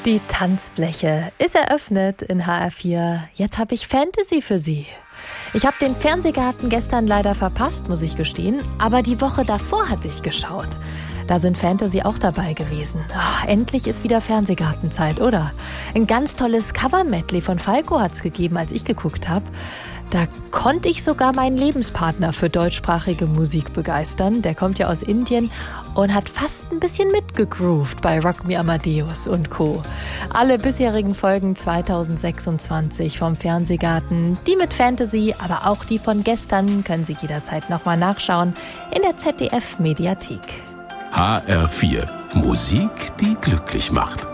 Die Tanzfläche ist eröffnet in HR4. Jetzt habe ich Fantasy für Sie. Ich habe den Fernsehgarten gestern leider verpasst, muss ich gestehen. Aber die Woche davor hatte ich geschaut. Da sind Fantasy auch dabei gewesen. Endlich ist wieder Fernsehgartenzeit, oder? Ein ganz tolles Cover-Medley von Falco hat's gegeben, als ich geguckt habe. Da konnte ich sogar meinen Lebenspartner für deutschsprachige Musik begeistern. Der kommt ja aus Indien und hat fast ein bisschen mitgegroovt bei Rock Me Amadeus und Co. Alle bisherigen Folgen 2026 vom Fernsehgarten, die mit Fantasy, aber auch die von gestern, können Sie jederzeit nochmal nachschauen in der ZDF-Mediathek. HR4. Musik, die glücklich macht.